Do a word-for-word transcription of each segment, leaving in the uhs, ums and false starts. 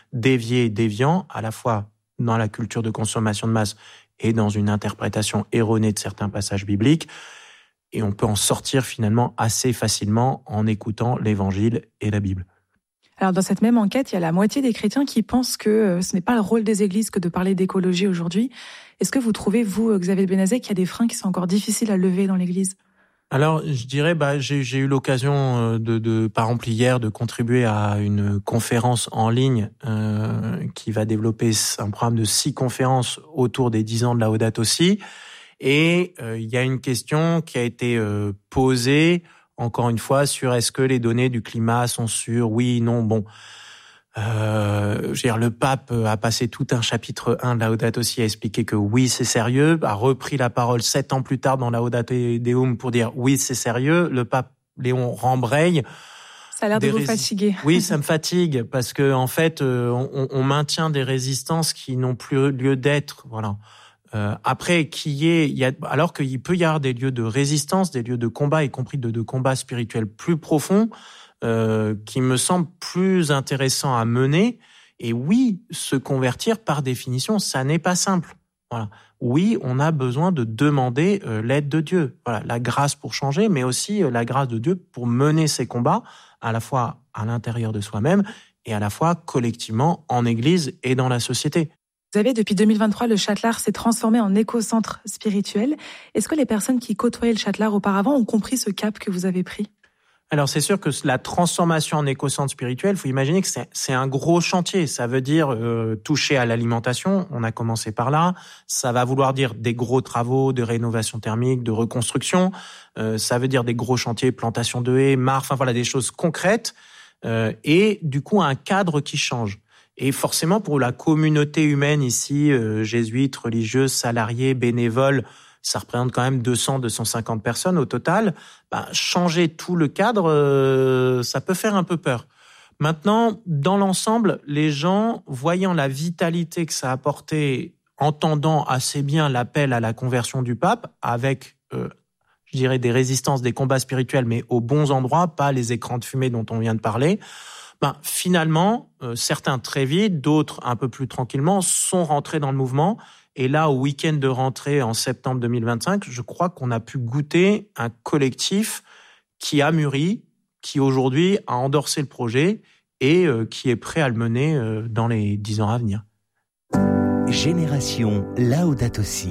dévié, déviant, à la fois dans la culture de consommation de masse et dans une interprétation erronée de certains passages bibliques. Et on peut en sortir finalement assez facilement en écoutant l'Évangile et la Bible. Alors dans cette même enquête, il y a la moitié des chrétiens qui pensent que ce n'est pas le rôle des églises que de parler d'écologie aujourd'hui. Est-ce que vous trouvez, vous, Xavier Benazet, qu'il y a des freins qui sont encore difficiles à lever dans l'Église ? Alors, je dirais, bah, j'ai, j'ai eu l'occasion de, de, par exemple hier, de contribuer à une conférence en ligne euh, qui va développer un programme de six conférences autour des dix ans de Laudato Si. Et euh, il y a une question qui a été euh, posée, encore une fois, sur est-ce que les données du climat sont sûres ? Oui, non, bon. Euh, je veux dire, le pape a passé tout un chapitre un de Laudato Si à expliquer que oui, c'est sérieux, a repris la parole sept ans plus tard dans Laudato Deum pour dire oui, c'est sérieux. Le pape Léon rembraye. Ça a l'air de vous rés... fatiguer. Oui, ça me fatigue parce que en fait, euh, on, on maintient des résistances qui n'ont plus lieu d'être. Voilà. Euh, après, qu'il y ait, il y a, alors qu'il peut y avoir des lieux de résistance, des lieux de combat, y compris de, de combat spirituel plus profond. Euh, qui me semble plus intéressant à mener. Et oui, se convertir, par définition, ça n'est pas simple. Voilà. Oui, on a besoin de demander euh, l'aide de Dieu. Voilà, la grâce pour changer, mais aussi euh, la grâce de Dieu pour mener ces combats, à la fois à l'intérieur de soi-même et à la fois collectivement en Église et dans la société. Vous savez, depuis deux mille vingt-trois, le Châtelard s'est transformé en éco-centre spirituel. Est-ce que les personnes qui côtoyaient le Châtelard auparavant ont compris ce cap que vous avez pris ? Alors c'est sûr que la transformation en éco-centre spirituel, il faut imaginer que c'est, c'est un gros chantier. Ça veut dire euh, toucher à l'alimentation, on a commencé par là. Ça va vouloir dire des gros travaux de rénovation thermique, de reconstruction. Euh, ça veut dire des gros chantiers, plantation de haies, mares, enfin voilà, des choses concrètes. Euh, et du coup, un cadre qui change. Et forcément, pour la communauté humaine ici, euh, jésuites, religieuses, salariés, bénévoles, ça représente quand même deux cents à deux cent cinquante personnes au total. Bah, changer tout le cadre, euh, ça peut faire un peu peur. Maintenant, dans l'ensemble, les gens, voyant la vitalité que ça a apporté, entendant assez bien l'appel à la conversion du pape, avec, euh, je dirais, des résistances, des combats spirituels, mais aux bons endroits, pas les écrans de fumée dont on vient de parler, bah, finalement, euh, certains très vite, d'autres un peu plus tranquillement, sont rentrés dans le mouvement. Et là, au week-end de rentrée en septembre deux mille vingt-cinq, je crois qu'on a pu goûter un collectif qui a mûri, qui aujourd'hui a endorsé le projet et euh, qui est prêt à le mener euh, dans les dix ans à venir. Génération Laudato Si.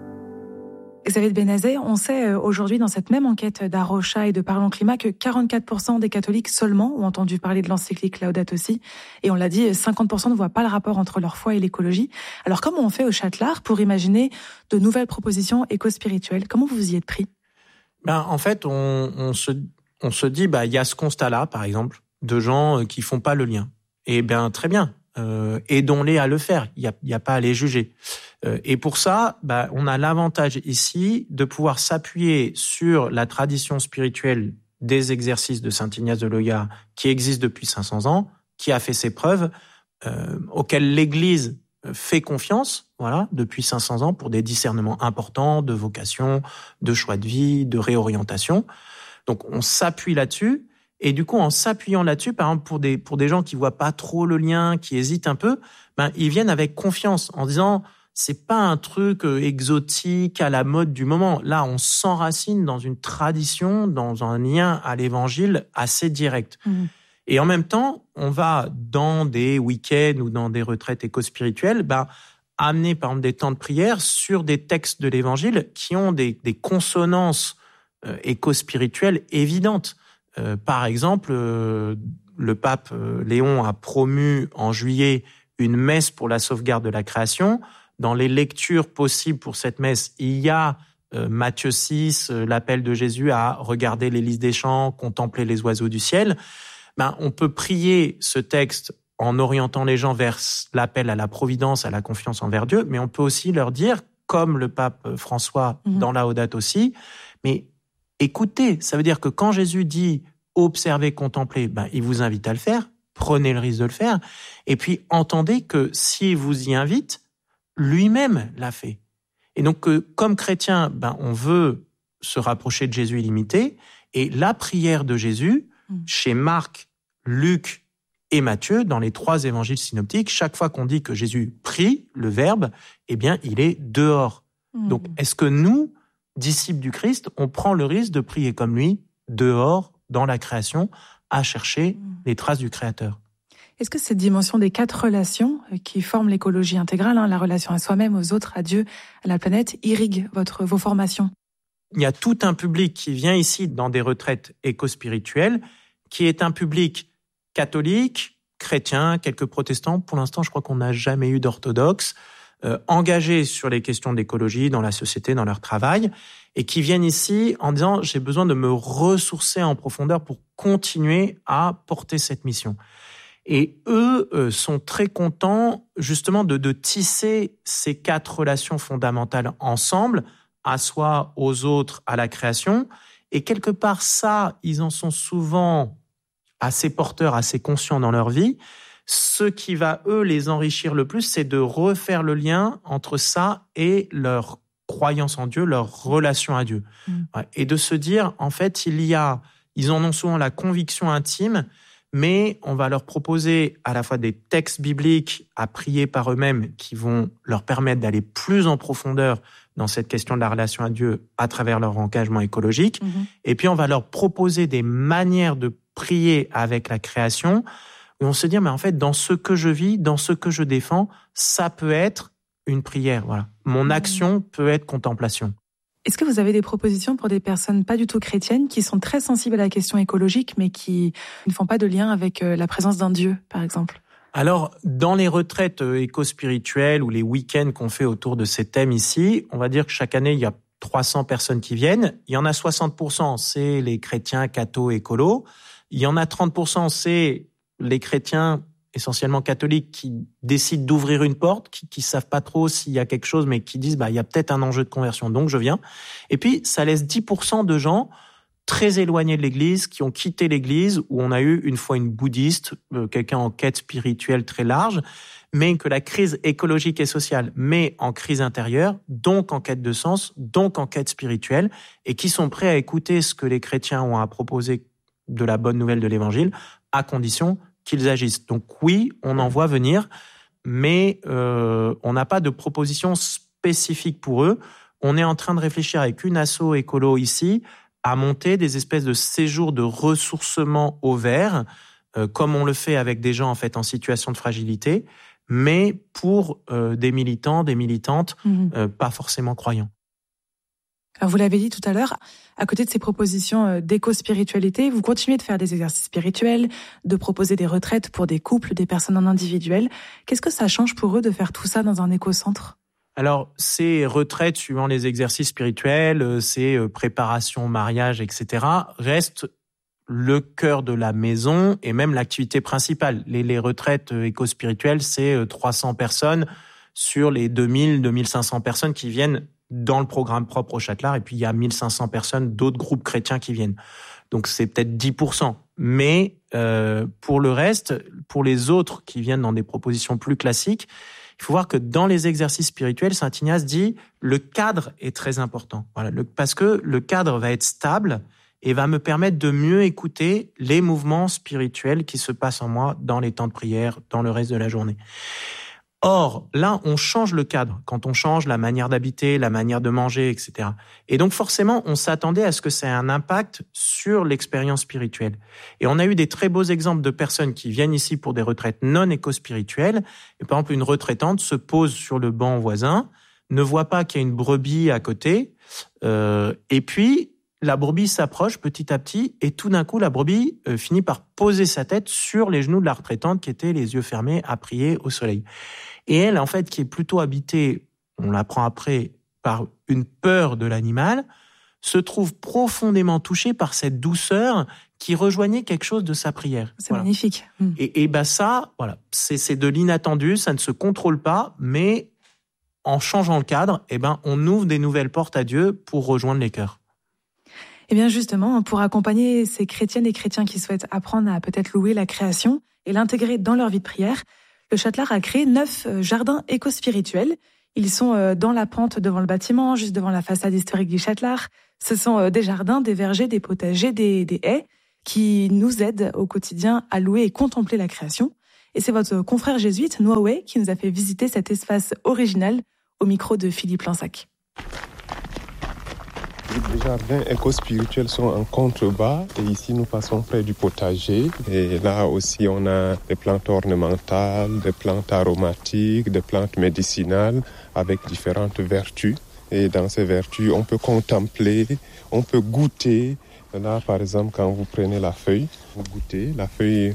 Xavier Benazet, on sait aujourd'hui dans cette même enquête d'Arocha et de Parlons Climat que quarante-quatre pour cent des catholiques seulement ont entendu parler de l'encyclique Laudato Si. Et on l'a dit, cinquante pour cent ne voient pas le rapport entre leur foi et l'écologie. Alors comment on fait au Châtelard pour imaginer de nouvelles propositions éco-spirituelles ? Comment vous y êtes pris ? Ben, en fait, on, on, se, on se dit, bah, il y a ce constat-là, par exemple, de gens qui font pas le lien. Et bien, très bien. Euh, aidons-les à le faire. Il n'y a, y a pas à les juger. Euh, et pour ça, bah, on a l'avantage ici de pouvoir s'appuyer sur la tradition spirituelle des exercices de saint Ignace de Loyola qui existe depuis cinq cents ans, qui a fait ses preuves, euh, auxquelles l'Église fait confiance, voilà, depuis cinq cents ans pour des discernements importants de vocation, de choix de vie, de réorientation. Donc, on s'appuie là-dessus. Et du coup, en s'appuyant là-dessus, par exemple, pour des, pour des gens qui voient pas trop le lien, qui hésitent un peu, ben, ils viennent avec confiance en disant, c'est pas un truc exotique à la mode du moment. Là, on s'enracine dans une tradition, dans un lien à l'évangile assez direct. Mmh. Et en même temps, on va dans des week-ends ou dans des retraites éco-spirituelles, ben, amener, par exemple, des temps de prière sur des textes de l'évangile qui ont des, des consonances euh, éco-spirituelles évidentes. Euh, par exemple, euh, le pape euh, Léon a promu en juillet une messe pour la sauvegarde de la création. Dans les lectures possibles pour cette messe, il y a euh, Matthieu six, euh, l'appel de Jésus à regarder les lys des champs, contempler les oiseaux du ciel. Ben, on peut prier ce texte en orientant les gens vers l'appel à la providence, à la confiance envers Dieu, mais on peut aussi leur dire, comme le pape François mmh. dans Laudato Si, mais écoutez, ça veut dire que quand Jésus dit « observez, contemplez », ben, il vous invite à le faire, prenez le risque de le faire, et puis entendez que s'il vous y invite, lui-même l'a fait. Et donc, euh, comme chrétien, ben, on veut se rapprocher de Jésus illimité, et la prière de Jésus, mmh. chez Marc, Luc et Matthieu, dans les trois évangiles synoptiques, chaque fois qu'on dit que Jésus prie, le Verbe, eh bien, il est dehors. Mmh. Donc, est-ce que nous, disciples du Christ, on prend le risque de prier comme lui, dehors, dans la création, à chercher mmh. les traces du Créateur? Est-ce que cette dimension des quatre relations qui forment l'écologie intégrale, hein, la relation à soi-même, aux autres, à Dieu, à la planète, irrigue votre, vos formations? Il y a tout un public qui vient ici dans des retraites éco-spirituelles, qui est un public catholique, chrétien, quelques protestants. Pour l'instant, je crois qu'on n'a jamais eu d'orthodoxes, euh, engagés sur les questions d'écologie dans la société, dans leur travail, et qui viennent ici en disant « j'ai besoin de me ressourcer en profondeur pour continuer à porter cette mission ». Et eux euh, sont très contents justement de, de tisser ces quatre relations fondamentales ensemble, à soi, aux autres, à la création. Et quelque part, ça, ils en sont souvent assez porteurs, assez conscients dans leur vie. Ce qui va, eux, les enrichir le plus, c'est de refaire le lien entre ça et leur croyance en Dieu, leur relation à Dieu. Mmh. Ouais. Et de se dire, en fait, il y a, ils en ont souvent la conviction intime, mais on va leur proposer à la fois des textes bibliques à prier par eux-mêmes qui vont leur permettre d'aller plus en profondeur dans cette question de la relation à Dieu à travers leur engagement écologique. Mmh. Et puis, on va leur proposer des manières de prier avec la création où on se dit, mais en fait, dans ce que je vis, dans ce que je défends, ça peut être une prière. Voilà. Mon action peut être contemplation. Est-ce que vous avez des propositions pour des personnes pas du tout chrétiennes qui sont très sensibles à la question écologique, mais qui ne font pas de lien avec la présence d'un Dieu, par exemple? Alors, dans les retraites éco-spirituelles ou les week-ends qu'on fait autour de ces thèmes ici, on va dire que chaque année, il y a trois cents personnes qui viennent. Il y en a soixante pour cent, c'est les chrétiens, cathos, écolos. Il y en a trente pour cent, c'est les chrétiens essentiellement catholiques qui décident d'ouvrir une porte, qui qui savent pas trop s'il y a quelque chose, mais qui disent bah il y a peut-être un enjeu de conversion, donc je viens. Et puis ça laisse dix pour cent de gens très éloignés de l'Église, qui ont quitté l'Église, où on a eu une fois une bouddhiste, euh, quelqu'un en quête spirituelle très large, mais que la crise écologique et sociale met en crise intérieure, donc en quête de sens, donc en quête spirituelle, et qui sont prêts à écouter ce que les chrétiens ont à proposer de la bonne nouvelle de l'Évangile, à condition qu'ils agissent. Donc oui, on en voit venir, mais euh, on n'a pas de proposition spécifique pour eux. On est en train de réfléchir avec une asso écolo ici à monter des espèces de séjours de ressourcement au vert, euh, comme on le fait avec des gens en fait en situation de fragilité, mais pour euh, des militants, des militantes, mmh. euh, pas forcément croyants. Alors vous l'avez dit tout à l'heure, à côté de ces propositions d'éco-spiritualité, vous continuez de faire des exercices spirituels, de proposer des retraites pour des couples, des personnes en individuel. Qu'est-ce que ça change pour eux de faire tout ça dans un éco-centre ? Alors, ces retraites, suivant les exercices spirituels, ces préparations, mariage, et cetera, restent le cœur de la maison et même l'activité principale. Les, les retraites éco-spirituelles, c'est trois cents personnes sur les deux mille, deux mille cinq cents personnes qui viennent dans le programme propre au Châtelard, et puis il y a mille cinq cents personnes d'autres groupes chrétiens qui viennent. Donc c'est peut-être dix pour cent. Mais euh, pour le reste, pour les autres qui viennent dans des propositions plus classiques, il faut voir que dans les exercices spirituels, saint Ignace dit le cadre est très important. Voilà, le, parce que le cadre va être stable et va me permettre de mieux écouter les mouvements spirituels qui se passent en moi dans les temps de prière, dans le reste de la journée. Or, là, on change le cadre quand on change la manière d'habiter, la manière de manger, et cetera. Et donc, forcément, on s'attendait à ce que ça ait un impact sur l'expérience spirituelle. Et on a eu des très beaux exemples de personnes qui viennent ici pour des retraites non éco-spirituelles. Et par exemple, une retraitante se pose sur le banc voisin, ne voit pas qu'il y a une brebis à côté, euh, et puis la brebis s'approche petit à petit, et tout d'un coup, la brebis euh, finit par poser sa tête sur les genoux de la retraitante qui était les yeux fermés à prier au soleil. Et elle, en fait, qui est plutôt habitée, on l'apprend après, par une peur de l'animal, se trouve profondément touchée par cette douceur qui rejoignait quelque chose de sa prière. C'est voilà. Magnifique. Mmh. Et, et ben ça, voilà, c'est, c'est de l'inattendu, ça ne se contrôle pas, mais en changeant le cadre, eh ben, on ouvre des nouvelles portes à Dieu pour rejoindre les cœurs. Eh bien justement, pour accompagner ces chrétiennes et chrétiens qui souhaitent apprendre à peut-être louer la création et l'intégrer dans leur vie de prière, le Châtelard a créé neuf jardins éco-spirituels. Ils sont dans la pente devant le bâtiment, juste devant la façade historique du Châtelard. Ce sont des jardins, des vergers, des potagers, des, des haies qui nous aide au quotidien à louer et contempler la création. Et c'est votre confrère jésuite, Noé, qui nous a fait visiter cet espace original au micro de Philippe Lansac. Les jardins éco-spirituels sont en contrebas et ici nous passons près du potager. Et là aussi on a des plantes ornementales, des plantes aromatiques, des plantes médicinales avec différentes vertus. Et dans ces vertus, on peut contempler, on peut goûter. Là, par exemple, quand vous prenez la feuille, vous goûtez, la feuille,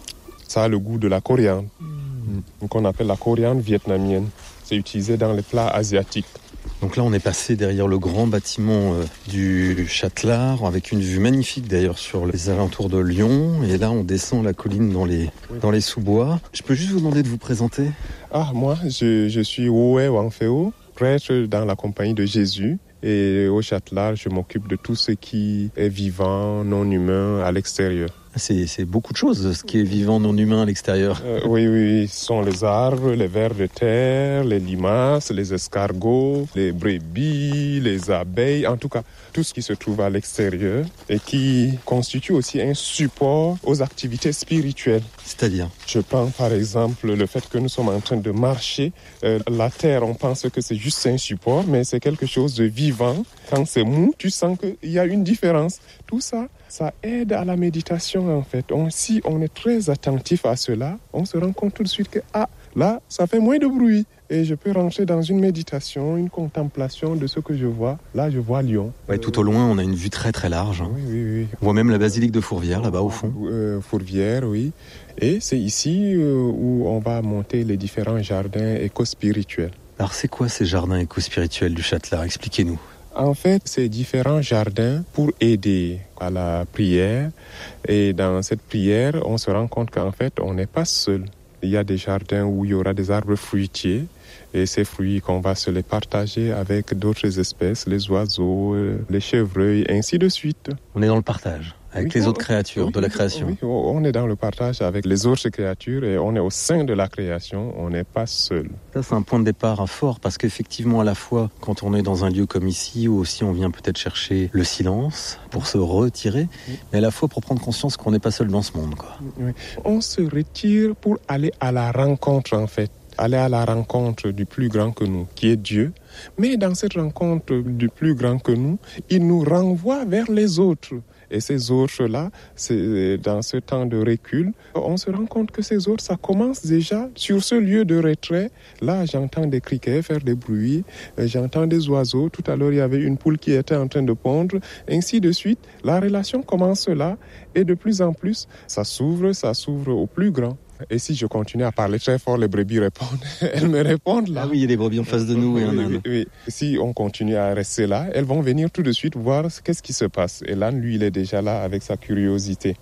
ça a le goût de la coriandre, mmh. qu'on appelle la coriandre vietnamienne. C'est utilisé dans les plats asiatiques. Donc là, on est passé derrière le grand bâtiment euh, du Châtelard, avec une vue magnifique d'ailleurs sur les alentours de Lyon. Et là, on descend la colline dans les, oui. dans les sous-bois. Je peux juste vous demander de vous présenter ? Ah, moi, je, je suis Owe Wangfeo, prêtre dans la compagnie de Jésus. Et au Châtelard, je m'occupe de tout ce qui est vivant, non humain, à l'extérieur. C'est, c'est beaucoup de choses, ce qui est vivant, non humain à l'extérieur. Euh, oui, oui, ce sont les arbres, les vers de terre, les limaces, les escargots, les brebis, les abeilles, en tout cas, tout ce qui se trouve à l'extérieur et qui constitue aussi un support aux activités spirituelles. C'est-à-dire ? Je prends par exemple le fait que nous sommes en train de marcher. Euh, la terre, on pense que c'est juste un support, mais c'est quelque chose de vivant. Quand c'est mou, tu sens qu'il y a une différence. Tout ça, ça aide à la méditation en fait. On, si on est très attentif à cela, on se rend compte tout de suite que ah, là, ça fait moins de bruit. Et je peux rentrer dans une méditation, une contemplation de ce que je vois. Là, je vois Lyon. Ouais, tout au loin, on a une vue très très large. Hein. Oui, oui, oui. On voit même la basilique de Fourvière là-bas au fond. Euh, Fourvière, oui. Et c'est ici euh, où on va monter les différents jardins éco-spirituels. Alors c'est quoi ces jardins éco-spirituels du Châtelard ? Expliquez-nous. En fait, c'est différents jardins pour aider à la prière. Et dans cette prière, on se rend compte qu'en fait, on n'est pas seul. Il y a des jardins où il y aura des arbres fruitiers. Et ces fruits, qu'on va se les partager avec d'autres espèces, les oiseaux, les chevreuils, ainsi de suite. On est dans le partage avec oui, les on, autres créatures oui, de la création. Oui, on est dans le partage avec les autres créatures et on est au sein de la création, on n'est pas seul. Ça, c'est un point de départ fort parce qu'effectivement, à la fois, quand on est dans un lieu comme ici, où aussi on vient peut-être chercher le silence pour se retirer, oui. mais à la fois pour prendre conscience qu'on n'est pas seul dans ce monde, quoi. Oui. On se retire pour aller à la rencontre, en fait. Aller à la rencontre du plus grand que nous, qui est Dieu. Mais dans cette rencontre du plus grand que nous, il nous renvoie vers les autres. Et ces autres-là, c'est dans ce temps de recul, on se rend compte que ces autres, ça commence déjà sur ce lieu de retrait. Là, j'entends des criquets faire des bruits, j'entends des oiseaux. Tout à l'heure, il y avait une poule qui était en train de pondre, ainsi de suite. La relation commence là et de plus en plus, ça s'ouvre, ça s'ouvre au plus grand. Et si je continue à parler très fort, les brebis répondent. Elles me répondent là. Ah oui, il y a des brebis en face de nous et un âne. Oui, oui. Si on continue à rester là, elles vont venir tout de suite voir qu'est-ce qui se passe. Et l'âne, lui, il est déjà là avec sa curiosité.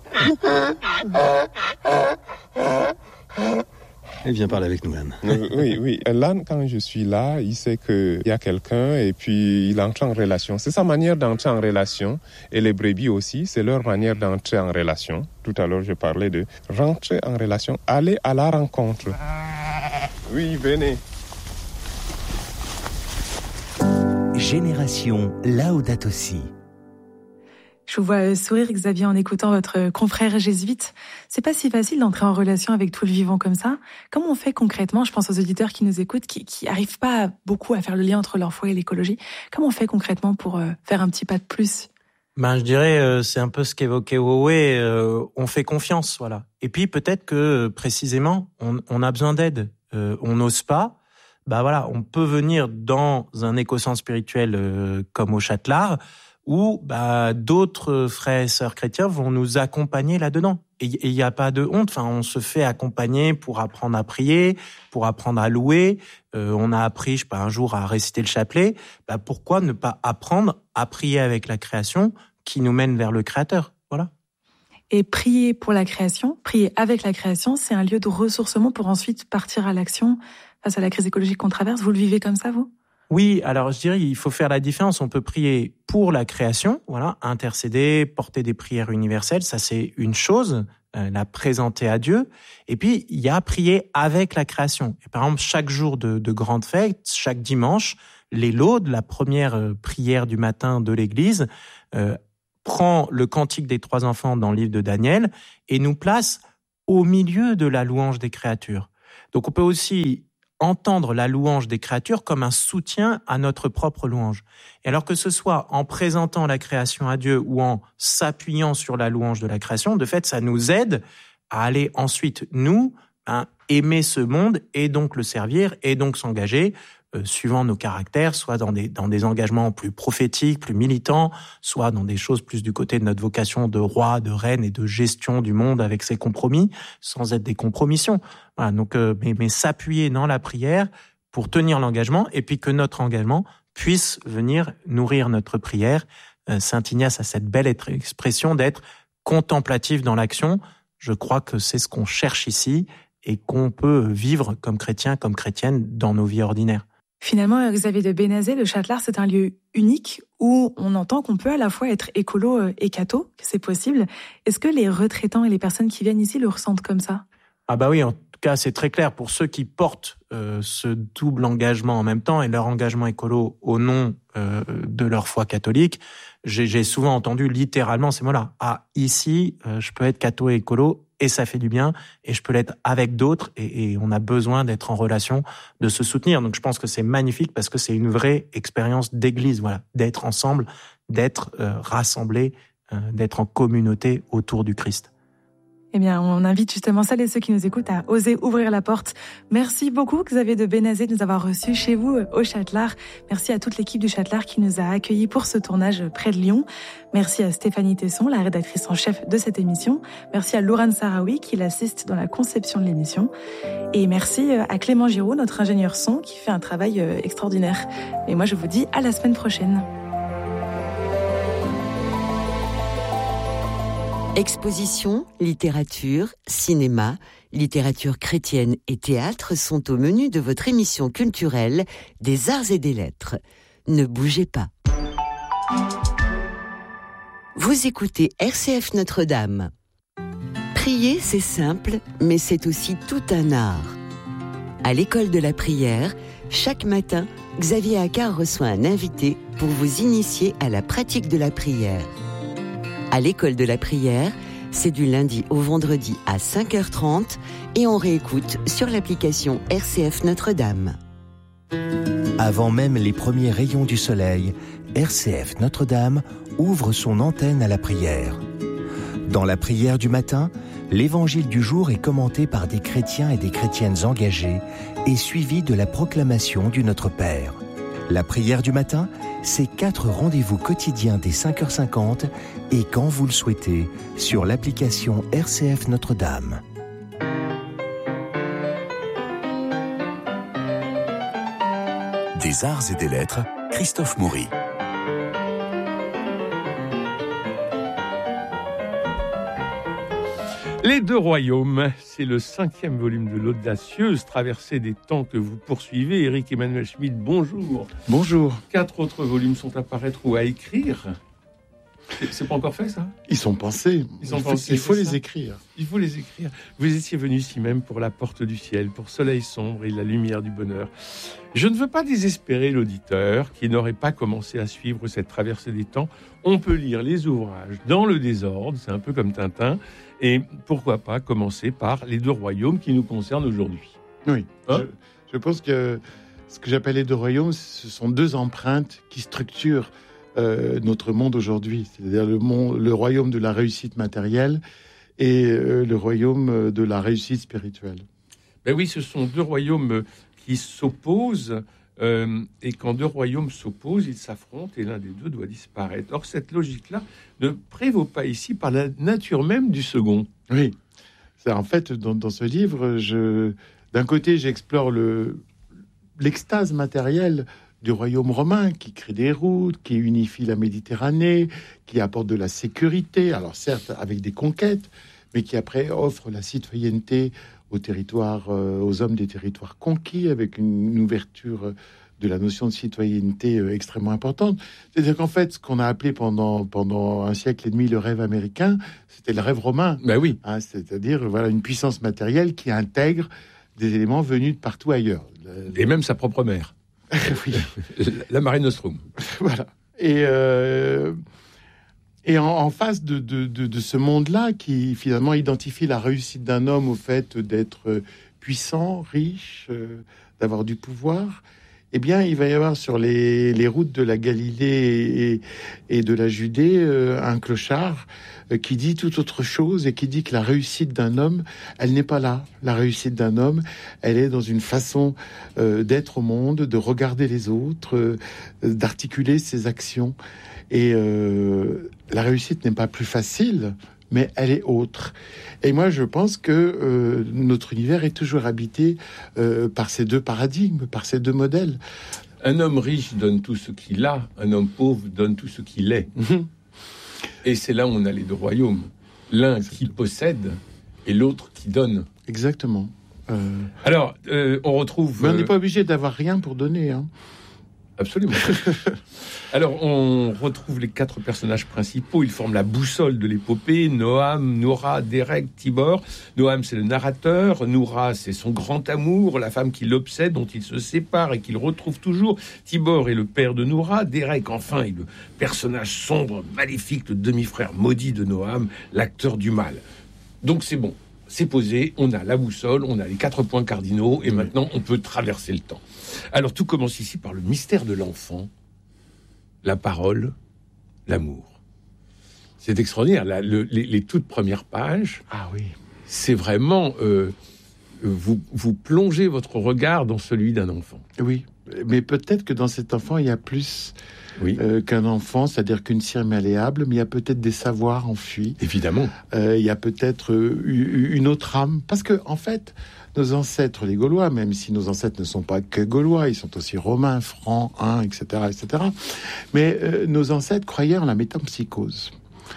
Et viens parler avec nous, l'âne. Oui, oui. L'âne, quand je suis là, il sait qu'il y a quelqu'un et puis il entre en relation. C'est sa manière d'entrer en relation. Et les brebis aussi, c'est leur manière d'entrer en relation. Tout à l'heure, je parlais de rentrer en relation, aller à la rencontre. Oui, venez. Génération Laudato Si. Je vous vois sourire, Xavier, en écoutant votre confrère jésuite. C'est pas si facile d'entrer en relation avec tout le vivant comme ça. Comment on fait concrètement ? Je pense aux auditeurs qui nous écoutent, qui, qui arrivent pas beaucoup à faire le lien entre leur foi et l'écologie. Comment on fait concrètement pour euh, faire un petit pas de plus ? Ben, je dirais, euh, c'est un peu ce qu'évoquait Owe, euh, on fait confiance, voilà. Et puis peut-être que, précisément, on, on a besoin d'aide. Euh, on n'ose pas. Bah voilà, on peut venir dans un éco-centre spirituel euh, comme au Châtelard, où bah, d'autres frères et sœurs chrétiens vont nous accompagner là-dedans. Et il n'y a pas de honte, enfin, on se fait accompagner pour apprendre à prier, pour apprendre à louer. Euh, on a appris, je sais pas, un jour à réciter le chapelet. Bah, pourquoi ne pas apprendre à prier avec la création qui nous mène vers le Créateur ? Voilà. Et prier pour la création, prier avec la création, c'est un lieu de ressourcement pour ensuite partir à l'action face à la crise écologique qu'on traverse. Vous le vivez comme ça, vous ? Oui, alors je dirais il faut faire la différence. On peut prier pour la création, voilà, intercéder, porter des prières universelles, ça c'est une chose, euh, la présenter à Dieu. Et puis il y a prier avec la création. Et par exemple, chaque jour de, de grande fête, chaque dimanche, les laudes, la première prière du matin de l'Église, euh, prend le cantique des trois enfants dans le livre de Daniel et nous place au milieu de la louange des créatures. Donc on peut aussi entendre la louange des créatures comme un soutien à notre propre louange. Et alors que ce soit en présentant la création à Dieu ou en s'appuyant sur la louange de la création, de fait, ça nous aide à aller ensuite, nous, hein, aimer ce monde et donc le servir et donc s'engager euh, suivant nos caractères, soit dans des, dans des engagements plus prophétiques, plus militants, soit dans des choses plus du côté de notre vocation de roi, de reine et de gestion du monde avec ses compromis, sans être des compromissions. Voilà, donc, euh, mais, mais s'appuyer dans la prière pour tenir l'engagement et puis que notre engagement puisse venir nourrir notre prière. Euh, Saint Ignace a cette belle expression d'être contemplatif dans l'action. Je crois que c'est ce qu'on cherche ici et qu'on peut vivre comme chrétien, comme chrétienne dans nos vies ordinaires. Finalement, Xavier de Bénazet, le Châtelard, c'est un lieu unique où on entend qu'on peut à la fois être écolo et catho, que c'est possible. Est-ce que les retraitants et les personnes qui viennent ici le ressentent comme ça ? Ah bah oui, en tout cas, c'est très clair pour ceux qui portent euh, ce double engagement en même temps et leur engagement écolo au nom euh, de leur foi catholique. J'ai, j'ai souvent entendu littéralement ces mots-là. Ah, ici, euh, je peux être catho et écolo et ça fait du bien et je peux l'être avec d'autres et, et on a besoin d'être en relation, de se soutenir. Donc je pense que c'est magnifique parce que c'est une vraie expérience d'église, voilà, d'être ensemble, d'être euh, rassemblés, euh, d'être en communauté autour du Christ. Eh bien, on invite justement celles et ceux qui nous écoutent à oser ouvrir la porte. Merci beaucoup, Xavier de Bénazet, de nous avoir reçus chez vous au Châtelard. Merci à toute l'équipe du Châtelard qui nous a accueillis pour ce tournage près de Lyon. Merci à Stéphanie Tesson, la rédactrice en chef de cette émission. Merci à Laurent Sarawi qui l'assiste dans la conception de l'émission. Et merci à Clément Giraud, notre ingénieur son, qui fait un travail extraordinaire. Et moi, je vous dis à la semaine prochaine. Exposition, littérature, cinéma, littérature chrétienne et théâtre sont au menu de votre émission culturelle des Arts et des Lettres. Ne bougez pas. Vous écoutez R C F Notre-Dame. Prier, c'est simple, mais c'est aussi tout un art. À l'école de la prière, chaque matin, Xavier Accart reçoit un invité pour vous initier à la pratique de la prière. À l'école de la prière, c'est du lundi au vendredi à cinq heures trente et on réécoute sur l'application R C F Notre-Dame. Avant même les premiers rayons du soleil, R C F Notre-Dame ouvre son antenne à la prière. Dans la prière du matin, l'évangile du jour est commenté par des chrétiens et des chrétiennes engagés et suivi de la proclamation du Notre Père. La prière du matin, c'est quatre rendez-vous quotidiens dès cinq heures cinquante et quand vous le souhaitez, sur l'application R C F Notre-Dame. Des Arts et des Lettres, Christophe Maury. Les deux royaumes, c'est le cinquième volume de l'audacieuse traversée des temps que vous poursuivez. Éric Emmanuel Schmitt, bonjour. Bonjour. Quatre autres volumes sont à paraître ou à écrire. C'est, c'est pas encore fait, ça ? Ils sont pensés. Ils sont il faut, pensés, il faut c'est les ça. écrire. Il faut les écrire. Vous étiez venu ici même pour La Porte du Ciel, pour Soleil sombre et la lumière du bonheur. Je ne veux pas désespérer l'auditeur qui n'aurait pas commencé à suivre cette traversée des temps. On peut lire les ouvrages dans le désordre, c'est un peu comme Tintin. Et pourquoi pas commencer par les deux royaumes qui nous concernent aujourd'hui. Oui, hein je, je pense que ce que j'appelle les deux royaumes, ce sont deux empreintes qui structurent euh, notre monde aujourd'hui. C'est-à-dire le, monde, le royaume de la réussite matérielle et euh, le royaume de la réussite spirituelle. Ben oui, ce sont deux royaumes qui s'opposent. Euh, et quand deux royaumes s'opposent, ils s'affrontent et l'un des deux doit disparaître. Or, cette logique-là ne prévaut pas ici par la nature même du second. Oui, c'est en fait, dans, dans ce livre, je, d'un côté, j'explore le, l'extase matérielle du royaume romain qui crée des routes, qui unifie la Méditerranée, qui apporte de la sécurité, alors certes avec des conquêtes, mais qui après offre la citoyenneté aux territoires, euh, aux hommes des territoires conquis, avec une, une ouverture de la notion de citoyenneté euh, extrêmement importante. C'est-à-dire qu'en fait, ce qu'on a appelé pendant, pendant un siècle et demi le rêve américain, c'était le rêve romain. Ben oui. Hein, c'est-à-dire voilà, une puissance matérielle qui intègre des éléments venus de partout ailleurs. Le, et même sa propre mère. oui. La Mare Nostrum. Voilà. Et, euh, Et en, en face de, de, de, de ce monde-là, qui finalement identifie la réussite d'un homme au fait d'être puissant, riche, euh, d'avoir du pouvoir, eh bien, il va y avoir sur les, les routes de la Galilée et, et de la Judée euh, un clochard euh, qui dit tout autre chose et qui dit que la réussite d'un homme, elle n'est pas là. La réussite d'un homme, elle est dans une façon euh, d'être au monde, de regarder les autres, euh, d'articuler ses actions. Et euh, la réussite n'est pas plus facile, mais elle est autre. Et moi, je pense que euh, notre univers est toujours habité euh, par ces deux paradigmes, par ces deux modèles. Un homme riche donne tout ce qu'il a, un homme pauvre donne tout ce qu'il est. Mmh. Et c'est là où on a les deux royaumes. L'un Exactement. Qui possède et l'autre qui donne. Exactement. Euh... Alors, euh, on retrouve... Mais on n'est pas obligé d'avoir rien pour donner, hein. Absolument. Alors, on retrouve les quatre personnages principaux. Ils forment la boussole de l'épopée. Noam, Noura, Derek, Tibor. Noam, c'est le narrateur. Noura, c'est son grand amour, la femme qui l'obsède, dont il se sépare et qu'il retrouve toujours. Tibor est le père de Noura. Derek, enfin, est le personnage sombre, maléfique, le demi-frère maudit de Noam, l'acteur du mal. Donc, c'est bon. C'est posé, on a la boussole, on a les quatre points cardinaux, et maintenant, on peut traverser le temps. Alors, tout commence ici par le mystère de l'enfant, la parole, l'amour. C'est extraordinaire. La, le, les, les toutes premières pages, ah oui, c'est vraiment... Euh, vous, vous plongez votre regard dans celui d'un enfant. Oui, mais peut-être que dans cet enfant, il y a plus... Oui. Euh, qu'un enfant, c'est-à-dire qu'une cire malléable, mais il y a peut-être des savoirs enfuis. Évidemment. Euh, il y a peut-être euh, une autre âme. Parce que, en fait, nos ancêtres, les Gaulois, même si nos ancêtres ne sont pas que Gaulois, ils sont aussi romains, francs, huns, et cetera, et cetera. Mais euh, nos ancêtres croyaient en la métempsychose.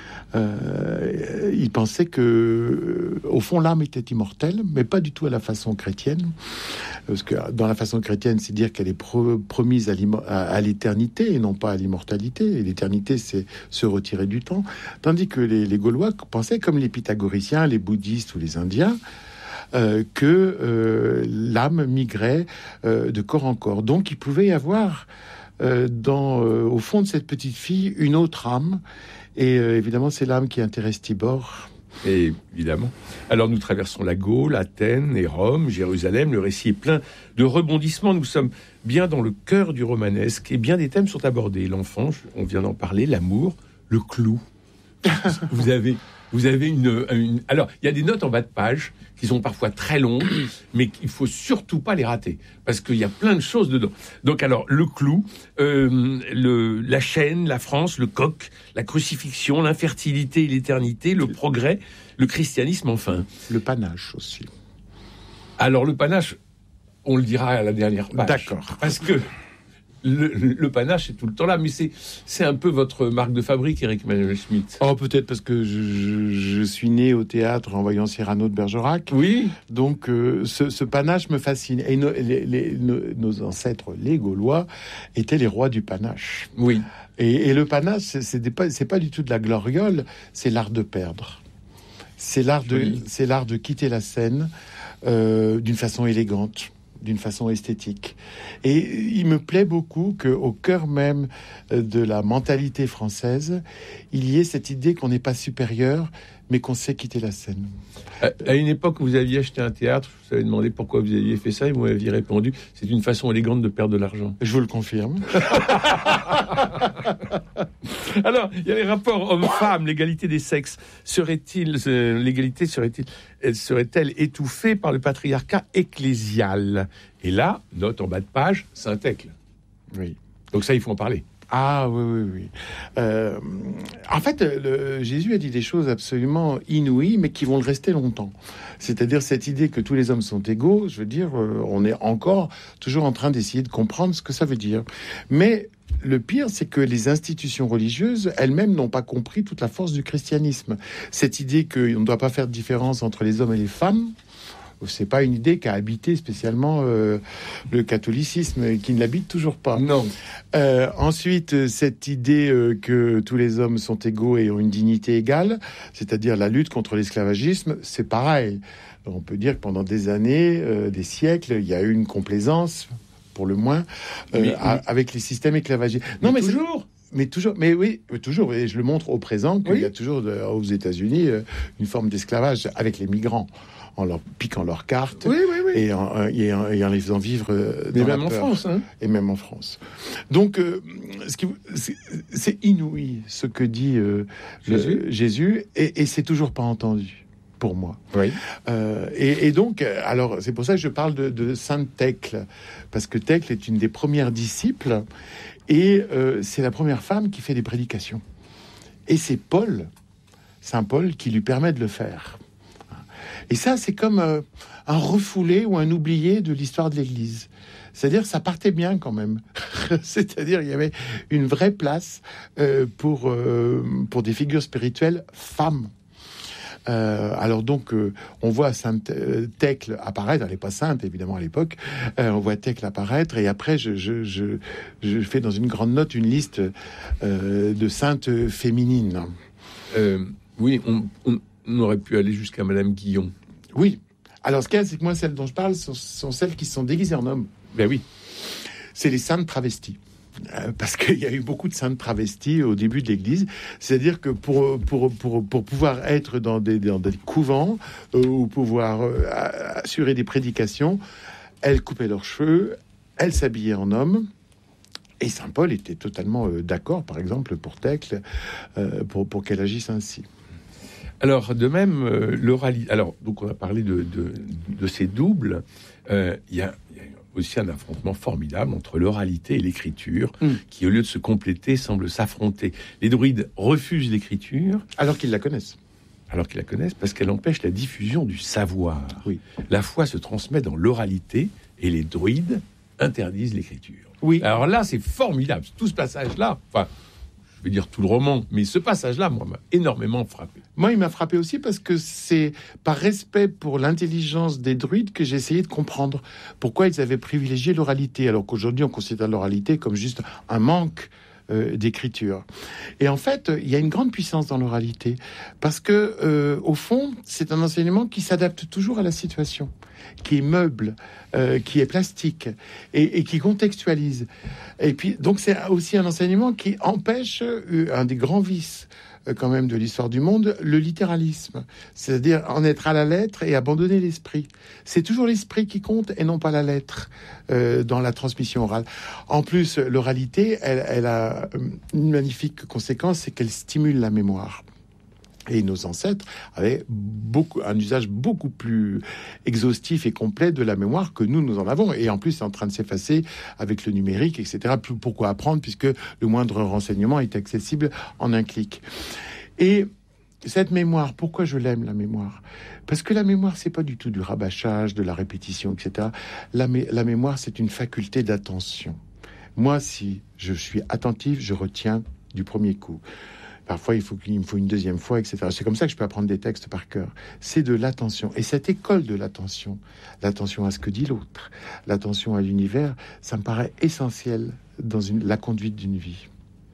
Euh, ils pensaient que, euh, au fond, l'âme était immortelle, mais pas du tout à la façon chrétienne. Parce que dans la façon chrétienne, c'est dire qu'elle est pro- promise à, à, à l'éternité et non pas à l'immortalité. Et l'éternité, c'est se retirer du temps. Tandis que les, les Gaulois pensaient, comme les pythagoriciens, les bouddhistes ou les Indiens, euh, que euh, l'âme migrait euh, de corps en corps. Donc, il pouvait y avoir, euh, dans, euh, au fond de cette petite fille, une autre âme. Et euh, évidemment, c'est l'âme qui intéresse Tibor. Et évidemment. Alors nous traversons la Gaule, Athènes et Rome, Jérusalem. Le récit est plein de rebondissements. Nous sommes bien dans le cœur du romanesque et bien des thèmes sont abordés. L'enfant, on vient d'en parler, l'amour, le clou. Vous avez, vous avez une, une... Alors, il y a des notes en bas de page qui sont parfois très longues, mais il faut surtout pas les rater, parce qu'il y a plein de choses dedans. Donc alors, le clou, euh, le, la chaîne, la France, le coq, la crucifixion, l'infertilité et l'éternité, le progrès, le christianisme, enfin. Le panache aussi. Alors, le panache, on le dira à la dernière page. D'accord. Parce que le, le, le panache est tout le temps là, mais c'est, c'est un peu votre marque de fabrique, Éric Emmanuel Schmitt. Oh, peut-être parce que je, je, je suis né au théâtre en voyant Cyrano de Bergerac. Oui. Donc, euh, ce, ce panache me fascine. Et no, les, les, nos, nos ancêtres, les Gaulois, étaient les rois du panache. Oui. Et, et le panache, c'est, c'est, pas, c'est pas du tout de la gloriole, c'est l'art de perdre. C'est l'art de, c'est l'art de quitter la scène euh, d'une façon élégante, d'une façon esthétique. Et il me plaît beaucoup qu'au cœur même de la mentalité française, il y ait cette idée qu'on n'est pas supérieur, mais qu'on sait quitter la scène. À, à une époque où vous aviez acheté un théâtre, je vous avais demandé pourquoi vous aviez fait ça, et vous m'aviez répondu, c'est une façon élégante de perdre de l'argent. Je vous le confirme. Alors, il y a les rapports hommes-femmes, l'égalité des sexes. Serait-il, euh, l'égalité serait-il, serait-elle étouffée par le patriarcat ecclésial? Et là, note en bas de page, Saint-Thècle. Oui. Donc ça, il faut en parler. Ah oui, oui, oui. Euh, en fait, le, Jésus a dit des choses absolument inouïes, mais qui vont le rester longtemps. C'est-à-dire cette idée que tous les hommes sont égaux, je veux dire, euh, on est encore toujours en train d'essayer de comprendre ce que ça veut dire. Mais le pire, c'est que les institutions religieuses elles-mêmes n'ont pas compris toute la force du christianisme. Cette idée qu'on ne doit pas faire de différence entre les hommes et les femmes, c'est pas une idée qu'a habité spécialement euh, le catholicisme, et qui ne l'habite toujours pas. Non. Euh, ensuite, cette idée euh, que tous les hommes sont égaux et ont une dignité égale, c'est-à-dire la lutte contre l'esclavagisme, c'est pareil. On peut dire que pendant des années, euh, des siècles, il y a eu une complaisance, pour le moins, euh, mais, à, mais, avec les systèmes esclavagistes. Non, mais, mais toujours. mais toujours, mais oui, toujours. Et je le montre au présent qu'il Oui. y a toujours de- aux États-Unis euh, une forme d'esclavage avec les migrants, en leur piquant leurs cartes Oui, oui, oui. et, en, et, en, et en les faisant vivre. euh, Mais dans la même en peur. France, hein. Et même en France. Donc, euh, ce qui, c'est, c'est inouï ce que dit euh, le- Jésus. Jésus, et, et c'est toujours pas entendu pour moi. Oui. Euh, et, et donc, euh, alors, c'est pour ça que je parle de, de Sainte Thècle, parce que Thècle est une des premières disciples, et euh, c'est la première femme qui fait des prédications. Et c'est Paul, Saint Paul, qui lui permet de le faire. Et ça, c'est comme euh, un refoulé ou un oublié de l'histoire de l'Église. C'est-à-dire, ça partait bien quand même. C'est-à-dire, il y avait une vraie place euh, pour, euh, pour des figures spirituelles femmes. Euh, alors donc, euh, on voit Sainte euh, Thècle apparaître. Elle n'est pas sainte, évidemment, à l'époque. Euh, on voit Thècle apparaître. Et après, je, je, je, je fais dans une grande note une liste euh, de saintes féminines. Euh, oui, on, on, on aurait pu aller jusqu'à Madame Guillon. Oui. Alors, ce qu'il y a, c'est que moi, celles dont je parle sont, sont celles qui sont déguisées en hommes. Ben oui. C'est les saintes travesties. Euh, parce qu'il y a eu beaucoup de saintes travesties au début de l'Église. C'est-à-dire que pour, pour, pour, pour pouvoir être dans des, dans des couvents euh, ou pouvoir euh, assurer des prédications, elles coupaient leurs cheveux, elles s'habillaient en homme. Et Saint Paul était totalement euh, d'accord, par exemple, pour Thècle, euh, pour, pour qu'elle agisse ainsi. Alors, de même, euh, l'oralité... Alors, donc, on a parlé de, de, de ces doubles. Euh, Il y a... y a aussi un affrontement formidable entre l'oralité et l'écriture, Mm. qui, au lieu de se compléter, semblent s'affronter. Les druides refusent l'écriture, Alors qu'ils la connaissent. alors qu'ils la connaissent, parce qu'elle empêche la diffusion du savoir. Oui. La foi se transmet dans l'oralité, et les druides interdisent l'écriture. Oui. Alors là, c'est formidable. Tout ce passage-là, enfin, je vais dire tout le roman, mais ce passage-là, moi, m'a énormément frappé. Moi, il m'a frappé aussi parce que c'est par respect pour l'intelligence des druides que j'ai essayé de comprendre pourquoi ils avaient privilégié l'oralité, alors qu'aujourd'hui, on considère l'oralité comme juste un manque euh, d'écriture. Et en fait, il y a une grande puissance dans l'oralité parce que, euh, au fond, c'est un enseignement qui s'adapte toujours à la situation, qui est meuble, euh, qui est plastique et, et qui contextualise. Et puis, donc, c'est aussi un enseignement qui empêche euh, un des grands vices euh, quand même de l'histoire du monde, le littéralisme, c'est-à-dire en être à la lettre et abandonner l'esprit. C'est toujours l'esprit qui compte et non pas la lettre euh, dans la transmission orale. En plus, l'oralité, elle, elle a une magnifique conséquence, c'est qu'elle stimule la mémoire. Et nos ancêtres avaient beaucoup, un usage beaucoup plus exhaustif et complet de la mémoire que nous, nous en avons. Et en plus, c'est en train de s'effacer avec le numérique, et cetera. Pourquoi apprendre, puisque le moindre renseignement est accessible en un clic. Et cette mémoire, pourquoi je l'aime, la mémoire ? Parce que la mémoire, c'est pas du tout du rabâchage, de la répétition, et cetera. La, mé- la mémoire, c'est une faculté d'attention. Moi, si je suis attentif, je retiens du premier coup. Parfois, il faut qu'il me faut une deuxième fois, et cetera. C'est comme ça que je peux apprendre des textes par cœur. C'est de l'attention. Et cette école de l'attention, l'attention à ce que dit l'autre, l'attention à l'univers, ça me paraît essentiel dans une, la conduite d'une vie.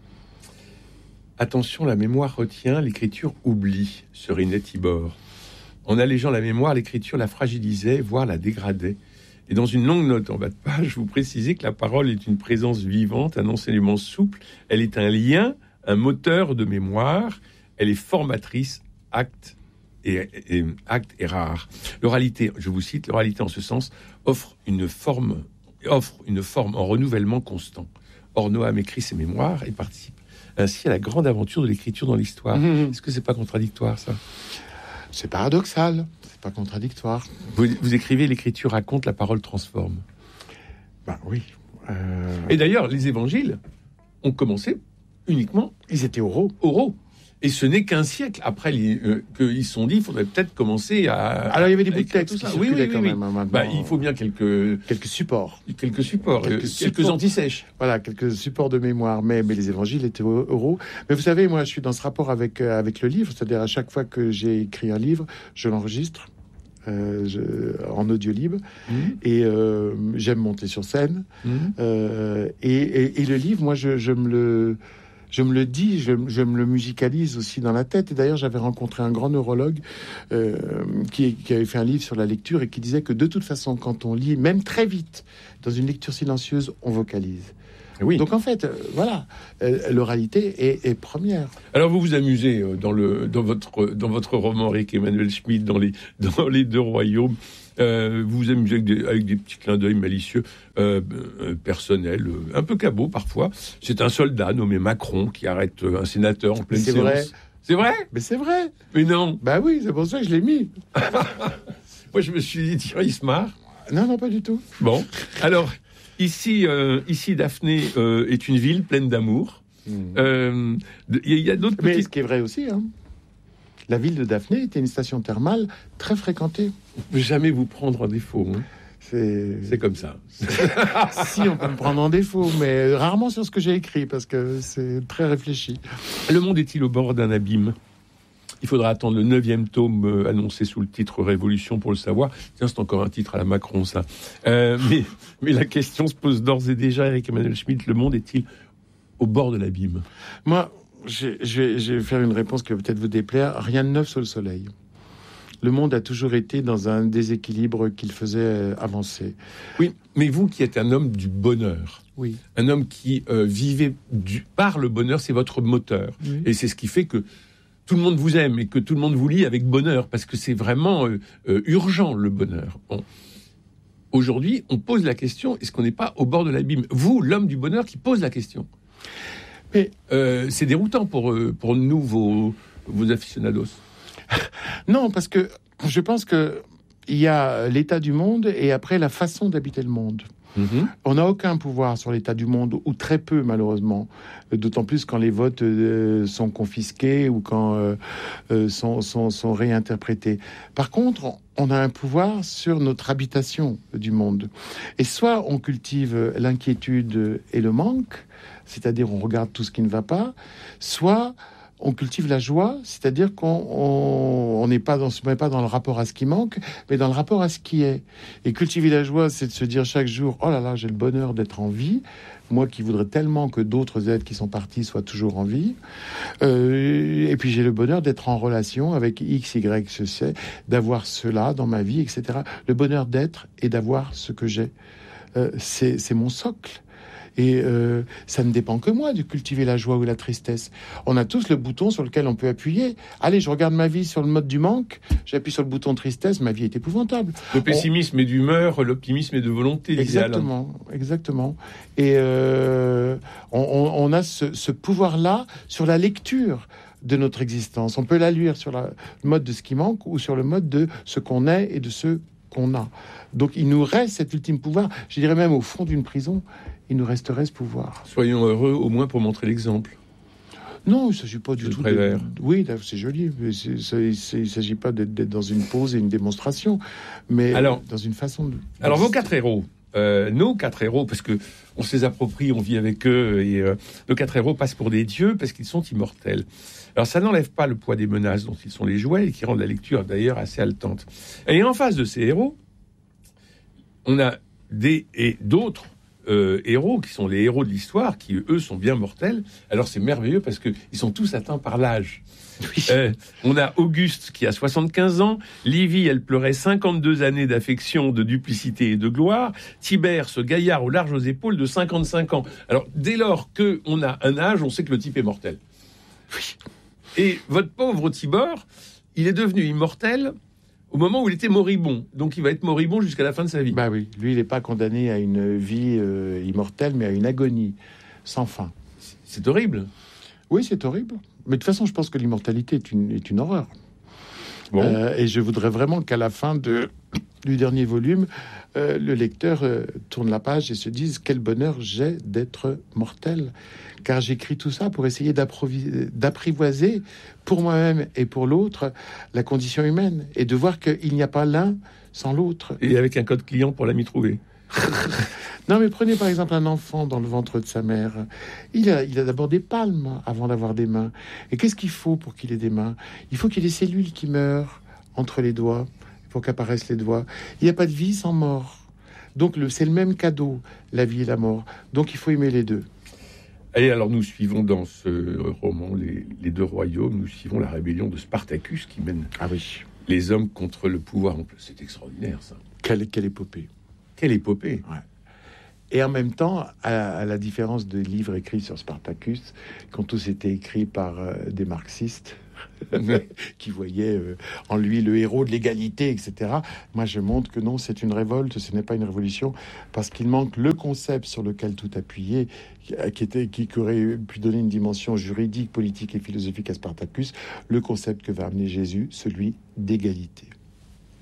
Attention, la mémoire retient, l'écriture oublie, Serinet Tibor. En allégeant la mémoire, l'écriture la fragilisait, voire la dégradait. Et dans une longue note en bas de page, vous précisez que la parole est une présence vivante, un enseignement souple, elle est un lien, un moteur de mémoire, elle est formatrice, acte et, et, acte est rare. L'oralité, je vous cite, l'oralité en ce sens offre une forme, offre une forme en renouvellement constant. Or, Noam écrit ses mémoires et participe ainsi à la grande aventure de l'écriture dans l'histoire. Mmh. Est-ce que c'est pas contradictoire, ça ? C'est paradoxal, c'est pas contradictoire. Vous, vous écrivez, l'écriture raconte, la parole transforme. Ben oui. Euh... Et d'ailleurs, les évangiles ont commencé uniquement... Ils étaient oraux. Oraux. Et ce n'est qu'un siècle après euh, qu'ils se sont dit, il faudrait peut-être commencer à... Alors, il y avait des bouts de texte qui oui, oui, oui, quand oui. même. Hein, bah, il faut bien quelques... Quelques supports. Quelques supports, quelques, euh, supports. quelques antisèches. Voilà, quelques supports de mémoire. Mais, mais les évangiles étaient oraux. Mais vous savez, moi, je suis dans ce rapport avec, euh, avec le livre. C'est-à-dire, à chaque fois que j'ai écrit un livre, je l'enregistre. Euh, je, en audio libre mmh. et euh, j'aime monter sur scène mmh. euh, et, et, et le livre, moi, je, je me le je me le dis, je, je me le musicalise aussi dans la tête. Et d'ailleurs, j'avais rencontré un grand neurologue euh, qui, qui avait fait un livre sur la lecture et qui disait que de toute façon, quand on lit, même très vite, dans une lecture silencieuse, on vocalise. Oui. Donc en fait, euh, voilà, euh, l'oralité est, est première. Alors vous vous amusez euh, dans, le, dans, votre, dans votre roman avec Emmanuel Schmitt, dans les, dans les deux royaumes, euh, vous vous amusez avec des, avec des petits clins d'œil malicieux, euh, euh, personnels, euh, un peu cabots parfois. C'est un soldat nommé Macron qui arrête euh, un sénateur en pleine c'est séance. Vrai. C'est vrai ? Mais c'est vrai. Mais non. Bah oui, c'est pour ça que je l'ai mis. Moi je me suis dit, tiens, il se marre. Non, non, pas du tout. Bon, alors... Ici, euh, ici, Daphné euh, est une ville pleine d'amour. Il mmh. euh, y, y a d'autres Mais petites... ce qui est vrai aussi, hein. La ville de Daphné était une station thermale très fréquentée. On ne peut jamais vous prendre en défaut. Hein. C'est... c'est comme ça. Si, on peut me prendre en défaut, mais rarement sur ce que j'ai écrit, parce que c'est très réfléchi. Le monde est-il au bord d'un abîme ? Il faudra attendre le neuvième tome euh, annoncé sous le titre Révolution pour le savoir. Tiens, c'est encore un titre à la Macron, ça. Euh, mais, mais la question se pose d'ores et déjà, Eric Emmanuel Schmitt, le monde est-il au bord de l'abîme ? Moi, je vais, je vais faire une réponse qui va peut-être vous déplaire. Rien de neuf sous le soleil. Le monde a toujours été dans un déséquilibre qu'il faisait avancer. Oui, mais vous qui êtes un homme du bonheur, oui. un homme qui euh, vivait du, par le bonheur, c'est votre moteur. Oui. Et c'est ce qui fait que tout le monde vous aime et que tout le monde vous lit avec bonheur, parce que c'est vraiment euh, euh, urgent, le bonheur. Bon. Aujourd'hui, on pose la question, est-ce qu'on n'est pas au bord de l'abîme ? Vous, l'homme du bonheur, qui pose la question. Mais euh, c'est déroutant pour, euh, pour nous, vos, vos aficionados. Non, parce que je pense qu'il y a l'état du monde et après la façon d'habiter le monde. Mmh. On n'a aucun pouvoir sur l'état du monde, ou très peu malheureusement, d'autant plus quand les votes euh, sont confisqués ou quand euh, euh, sont, sont, sont réinterprétés. Par contre, on a un pouvoir sur notre habitation du monde. Et soit on cultive l'inquiétude et le manque, c'est-à-dire on regarde tout ce qui ne va pas, soit on cultive la joie, c'est-à-dire qu'on n'est pas dans, se met pas dans le rapport à ce qui manque, mais dans le rapport à ce qui est. Et cultiver la joie, c'est de se dire chaque jour, oh là là, j'ai le bonheur d'être en vie. Moi qui voudrais tellement que d'autres êtres qui sont partis soient toujours en vie. Euh, et puis j'ai le bonheur d'être en relation avec X, Y, ce c'est, d'avoir cela dans ma vie, et cetera. Le bonheur d'être et d'avoir ce que j'ai. Euh, c'est, c'est mon socle. Et euh, ça ne dépend que moi de cultiver la joie ou la tristesse. On a tous le bouton sur lequel on peut appuyer. Allez, je regarde ma vie sur le mode du manque, j'appuie sur le bouton tristesse, ma vie est épouvantable. Le pessimisme on... est d'humeur, l'optimisme est de volonté. Exactement, exactement. Et euh, on, on, on a ce, ce pouvoir-là sur la lecture de notre existence. On peut la lire sur la, le mode de ce qui manque ou sur le mode de ce qu'on est et de ce qu'on a. Donc il nous reste cet ultime pouvoir, je dirais même au fond d'une prison, il nous resterait ce pouvoir. Soyons heureux au moins pour montrer l'exemple. Non, il ne s'agit pas du Le tout de... Oui, c'est joli, mais c'est, c'est, c'est, il ne s'agit pas d'être, d'être dans une pause et une démonstration, mais alors, dans une façon de... Alors vos quatre héros, euh, nos quatre héros, parce que on se les approprie, on vit avec eux, et euh, nos quatre héros passent pour des dieux parce qu'ils sont immortels. Alors ça n'enlève pas le poids des menaces dont ils sont les jouets et qui rendent la lecture d'ailleurs assez haletante. Et en face de ces héros, on a des et d'autres euh, héros qui sont les héros de l'histoire, qui eux sont bien mortels. Alors c'est merveilleux parce que ils sont tous atteints par l'âge. Oui. Euh, on a Auguste qui a soixante-quinze ans, Livie, elle pleurait cinquante-deux années d'affection, de duplicité et de gloire, Tibère, ce gaillard aux larges épaules de cinquante-cinq ans. Alors dès lors qu'on a un âge, on sait que le type est mortel. Oui. Et votre pauvre Tibor, il est devenu immortel au moment où il était moribond. Donc il va être moribond jusqu'à la fin de sa vie. Bah oui, lui il n'est pas condamné à une vie euh, immortelle, mais à une agonie sans fin. C'est, c'est horrible. Oui, c'est horrible. Mais de toute façon, je pense que l'immortalité est une, est une horreur. Bon. Euh, et je voudrais vraiment qu'à la fin de, du dernier volume, euh, le lecteur euh, tourne la page et se dise quel bonheur j'ai d'être mortel. Car j'écris tout ça pour essayer d'apprivoiser pour moi-même et pour l'autre la condition humaine et de voir qu'il n'y a pas l'un sans l'autre. Et avec un code client pour l'ami trouvé. Non, mais prenez par exemple un enfant dans le ventre de sa mère. Il a, il a d'abord des palmes avant d'avoir des mains. Et qu'est-ce qu'il faut pour qu'il ait des mains ? Il faut qu'il y ait des cellules qui meurent entre les doigts pour qu'apparaissent les doigts. Il n'y a pas de vie sans mort. Donc le, c'est le même cadeau, la vie et la mort. Donc il faut aimer les deux. Et alors nous suivons dans ce roman les, les deux royaumes, nous suivons la rébellion de Spartacus qui mène ah oui. les hommes contre le pouvoir. C'est extraordinaire ça. Quelle, quelle épopée. Quelle épopée. Ouais. Et en même temps, à, à la différence de livres écrits sur Spartacus, qui ont tous été écrits par euh, des marxistes, qui voyaient euh, en lui le héros de l'égalité, et cetera. Moi, je montre que non, c'est une révolte, ce n'est pas une révolution, parce qu'il manque le concept sur lequel tout appuyait, qui, qui, était, qui aurait pu donner une dimension juridique, politique et philosophique à Spartacus, le concept que va amener Jésus, celui d'égalité.